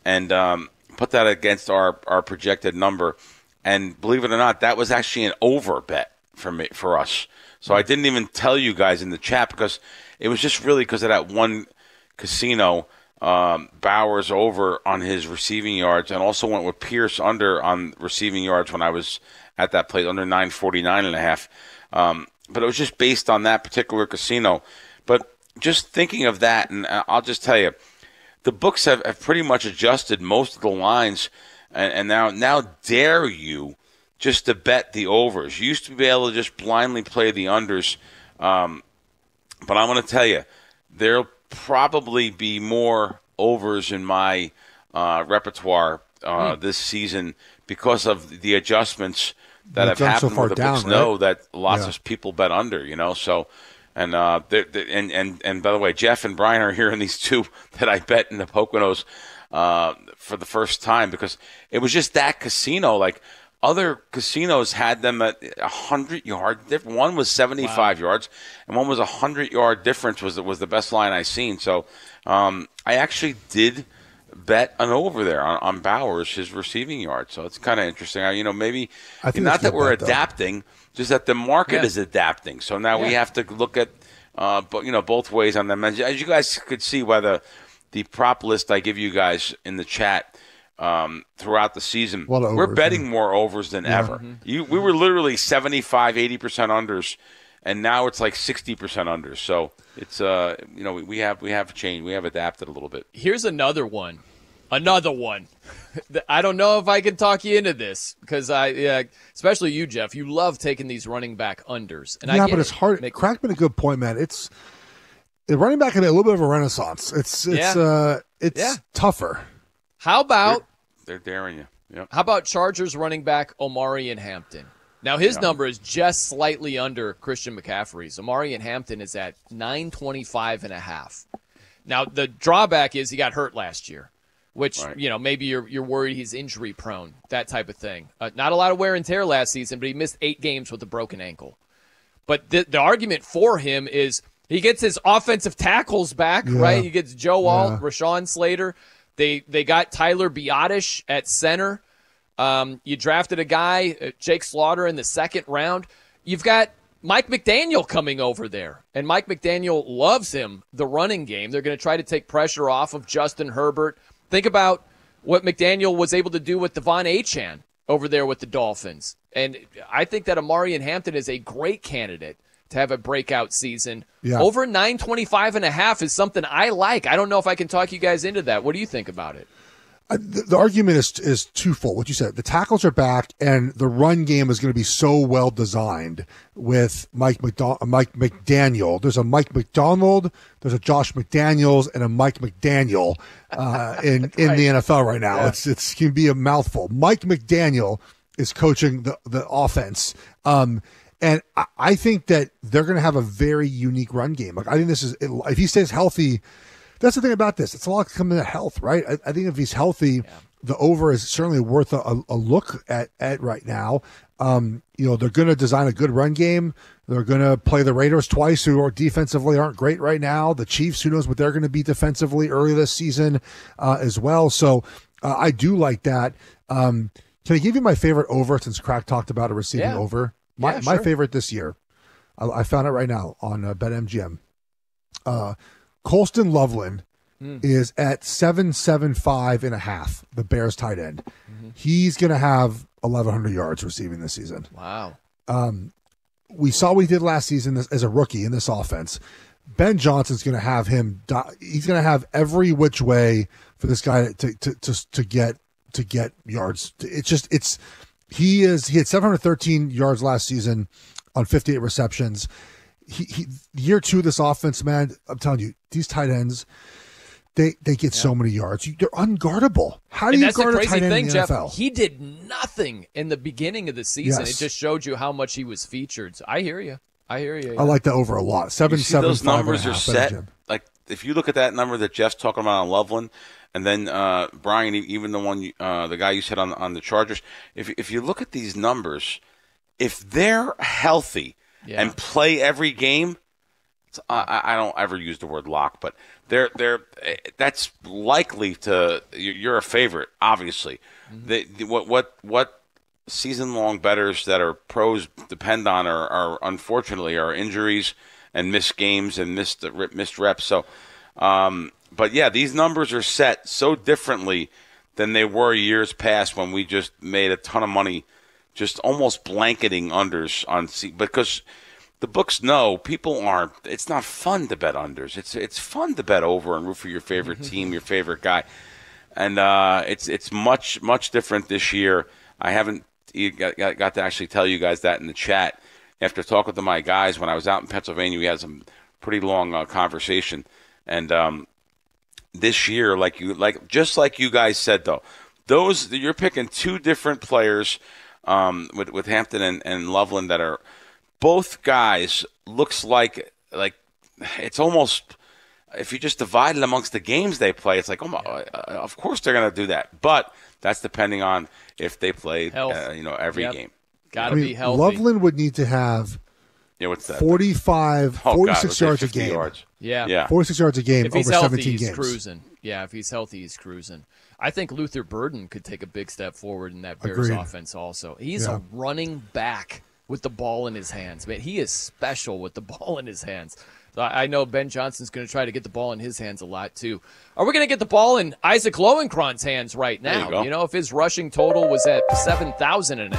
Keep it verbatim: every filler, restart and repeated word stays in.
and um, put that against our, our projected number. And believe it or not, that was actually an over bet for me for us. So I didn't even tell you guys in the chat because it was just really because of that one casino, um, Bowers over on his receiving yards, and also went with Pierce under on receiving yards when I was at that place, under nine forty-nine and a half. Um, but it was just based on that particular casino. But just thinking of that, and I'll just tell you, the books have, have pretty much adjusted most of the lines, and, and now now dare you just to bet the overs. You used to be able to just blindly play the unders, um, but I'm going to tell you, there'll probably be more overs in my uh, repertoire uh, mm. this season because of the adjustments that You've have happened so far with the down, books right? know that lots Yeah. of people bet under, you know, so... And, uh, they're, they're, and and and by the way, Jeff and Brian are hearing these two that I bet in the Poconos uh, for the first time because it was just that casino. Like other casinos had them at a hundred yard difference. One was seventy five wow. yards, and one was a hundred yard difference. Was was the best line I seen. So um, I actually did bet an over there on, on Bowers, his receiving yards. So it's kind of interesting. I, you know, maybe I think not that we're bet, adapting. Though. Just that the market yeah. is adapting. So now yeah. we have to look at, uh, you know, both ways on them. As you guys could see by the, the prop list I give you guys in the chat um, throughout the season, overs, we're betting yeah. more overs than yeah. ever. Mm-hmm. You, we were literally seventy-five, eighty percent unders, and now it's like sixty percent unders. So it's, uh, you know, we, we have we have changed. We have adapted a little bit. Here's another one. Another one. I don't know if I can talk you into this because I, yeah, especially you, Jeff. You love taking these running back unders, and yeah, I get but it's it. hard. Make, Crack made a good point, man. It's the running back had a little bit of a renaissance. It's it's Yeah. uh it's Yeah. tougher. How about They're, they're daring you. Yep. how about Chargers running back Omari and Hampton? Now his Yeah. number is just slightly under Christian McCaffrey's. Omari and Hampton is at nine twenty-five and a half. Now the drawback is he got hurt last year. Which, right. you know, maybe you're you're worried he's injury prone, that type of thing. Uh, not a lot of wear and tear last season, but he missed eight games with a broken ankle. But the, the argument for him is he gets his offensive tackles back, yeah. right? He gets Joe Alt, yeah. Rashawn Slater. They they got Tyler Biadasz at center. Um, you drafted a guy, uh, Jake Slaughter, in the second round. You've got Mike McDaniel coming over there, and Mike McDaniel loves him, the running game. They're going to try to take pressure off of Justin Herbert. Think about what McDaniel was able to do with Devon Achane over there with the Dolphins. And I think that Omari and Hampton is a great candidate to have a breakout season. Yeah. Over nine twenty-five and a half is something I like. I don't know if I can talk you guys into that. What do you think about it? Uh, the, the argument is is twofold. What you said, the tackles are back, and the run game is going to be so well designed with Mike McDo- Mike McDaniel. There's a Mike McDonald, there's a Josh McDaniels, and a Mike McDaniel uh, in in right. the N F L right now. Yeah. It's it's can be a mouthful. Mike McDaniel is coaching the the offense. Um, And I, I think that they're going to have a very unique run game. Like I think this is if he stays healthy. That's the thing about this. It's a lot coming to health, right? I, I think if he's healthy, yeah. the over is certainly worth a, a look at, at right now. Um, you know, they're going to design a good run game. They're going to play the Raiders twice, who are defensively aren't great right now. The Chiefs, who knows what they're going to be defensively early this season uh, as well. So uh, I do like that. Um, can I give you my favorite over since Crack talked about a receiving yeah. over? My yeah, my sure. favorite this year. I, I found it right now on uh, BetMGM. Uh, Colston Loveland mm. is at seven seven five and a half. The Bears tight end. Mm-hmm. He's going to have eleven hundred yards receiving this season. Wow. Um, we saw what he did last season as a rookie in this offense. Ben Johnson's going to have him. He's going to have every which way for this guy to to to, to get to get yards. It's just it's he is he had seven hundred thirteen yards last season on fifty-eight receptions. He, he year two of this offense, man. I'm telling you, these tight ends, they they get yeah. so many yards. You, they're unguardable. How do and you that's guard the a crazy tight end thing, in the Jeff. N F L? He did nothing in the beginning of the season. Yes. It just showed you how much he was featured. So I hear you. I hear you. Yeah. I like that over a lot. Seven, you see seven, those five numbers and a are half, set. BetMGM. Like if you look at that number that Jeff's talking about on Loveland, and then uh, Brian, even the one, you, uh, the guy you said on on the Chargers. If if you look at these numbers, if they're healthy yeah. and play every game, I, I don't ever use the word lock, but they're they're that's likely to. You're a favorite, obviously. Mm-hmm. They, what what what season long bettors that are pros depend on are, are unfortunately are injuries and missed games and missed missed reps. So, um, but yeah, these numbers are set so differently than they were years past when we just made a ton of money, just almost blanketing unders on C because. The books know people aren't. It's not fun to bet unders. It's it's fun to bet over and root for your favorite team, your favorite guy, and uh, it's it's much much different this year. I haven't got, got, got to actually tell you guys that in the chat after talking to my guys when I was out in Pennsylvania. We had some pretty long uh, conversation, and um, this year, like you like just like you guys said though, those you're picking two different players um, with with Hampton and, and Loveland that are. Both guys looks like like it's almost if you just divide it amongst the games they play, it's like oh my, uh, of course they're going to do that, but that's depending on if they play uh, you know every yep. game. Got to I mean, be healthy. Loveland would need to have yeah, what's that? forty-five, oh, forty-six God, yards a game. Yards. Yeah, yeah, forty-six yards a game if over he's healthy, seventeen he's games. Cruising. Yeah, if he's healthy, he's cruising. I think Luther Burden could take a big step forward in that Bears Agreed. offense. Also, he's Yeah. a running back. With the ball in his hands. Man, he is special with the ball in his hands. So I know Ben Johnson's going to try to get the ball in his hands a lot, too. Are we going to get the ball in Isaac Lowenkron's hands right now? You, you know, if his rushing total was at seven thousand and